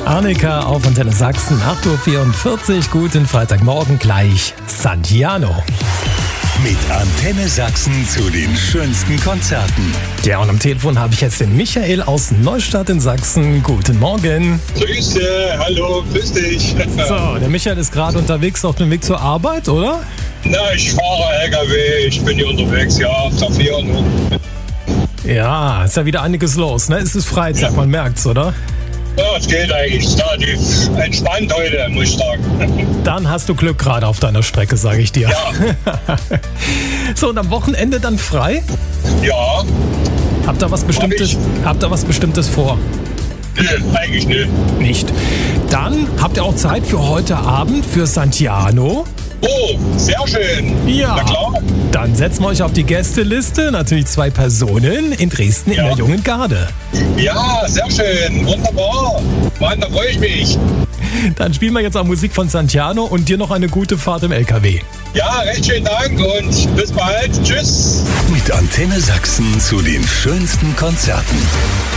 Arnika auf Antenne Sachsen, 8.44 Uhr. Guten Freitagmorgen, gleich Santiano. Mit Antenne Sachsen zu den schönsten Konzerten. Ja, und am Telefon habe ich jetzt den Michael aus Neustadt in Sachsen. Guten Morgen. Grüße, hallo, grüß dich. So, der Michael ist gerade unterwegs auf dem Weg zur Arbeit, oder? Na, ich fahre LKW, ich bin hier unterwegs, ja, auf der 4 und Ja, ist ja wieder einiges los, ne? Es ist Freitag, man merkt's, oder? ja, es geht eigentlich relativ entspannt heute, muss ich sagen. Dann hast du Glück gerade auf deiner Strecke, sage ich dir. Ja, So, und am Wochenende dann frei? ja, Habt ihr was Bestimmtes vor? eigentlich nicht. Nicht. Dann habt ihr auch Zeit für heute Abend für Santiano? Oh, sehr schön. Ja. Na klar. Dann setzen wir euch auf die Gästeliste. Natürlich 2 Personen in Dresden in Ja. der Jungen Garde. Ja, sehr schön, wunderbar. Mann, da freue ich mich. Dann spielen wir jetzt auch Musik von Santiano und dir noch eine gute Fahrt im LKW. Ja, recht schönen Dank und bis bald. Tschüss. Mit Antenne Sachsen zu den schönsten Konzerten.